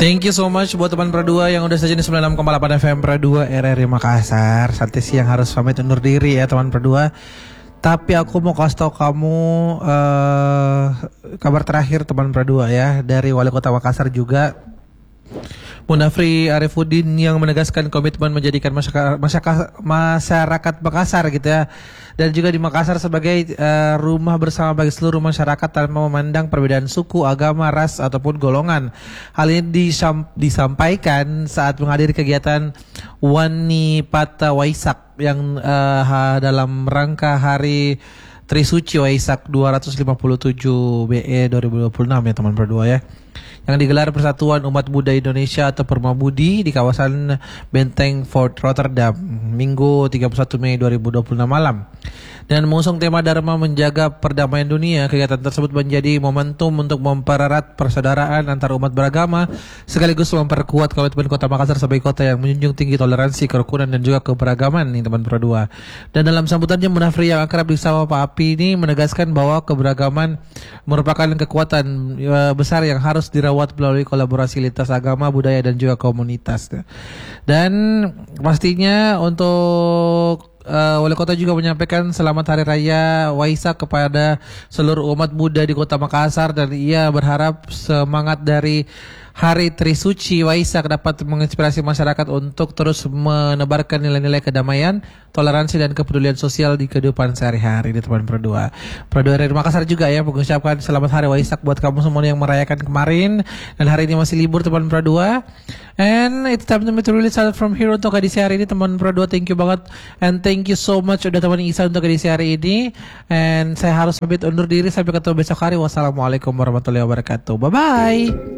Thank you so much buat teman Pradua yang udah saja di 96,8 FM Pradua RRI Makassar. Santai siang harus pamit undur diri ya teman Pradua. Tapi aku mau kasih tahu kamu kabar terakhir teman Pradua ya dari Wali Kota Makassar juga. Munafri Arifuddin yang menegaskan komitmen menjadikan masyarakat Makassar gitu ya, dan juga di Makassar sebagai rumah bersama bagi seluruh masyarakat tanpa memandang perbedaan suku, agama, ras ataupun golongan. Hal ini disampaikan saat menghadiri kegiatan Wani Pata Waisak yang dalam rangka Hari Trisuci Waisak 257 BE 2026 ya teman Pradua ya, yang digelar Persatuan Umat Buddha Indonesia atau Permabudi di kawasan Benteng Fort Rotterdam Minggu 31 Mei 2026 malam. Dan mengusung tema Dharma menjaga perdamaian dunia, kegiatan tersebut menjadi momentum untuk mempererat persaudaraan antar umat beragama sekaligus memperkuat komitmen Kota Makassar sebagai kota yang menjunjung tinggi toleransi, kerukunan dan juga keberagaman nih teman Pradua. Dan dalam sambutannya Munafri yang akrab disapa Pak Api ini menegaskan bahwa keberagaman merupakan kekuatan besar yang harus dirawat melalui kolaborasi lintas agama, budaya dan juga komunitas. Dan pastinya untuk Wali Kota juga menyampaikan selamat Hari Raya Waisak kepada seluruh umat Buddha di Kota Makassar, dan ia berharap semangat dari Hari Trisuci Waisak dapat menginspirasi masyarakat untuk terus menebarkan nilai-nilai kedamaian, toleransi dan kepedulian sosial di kehidupan sehari-hari di teman Pradua. Pradua dari Makassar juga ya mengucapkan selamat Hari Waisak buat kamu semua yang merayakan kemarin dan hari ini masih libur teman Pradua. And it's time to release out from here untuk edisi hari ini teman Pradua. Thank you banget and thank you so much udah teman Isa untuk edisi hari ini. And saya harus pamit undur diri sampai ketemu besok hari. Wassalamualaikum warahmatullahi wabarakatuh. Bye bye.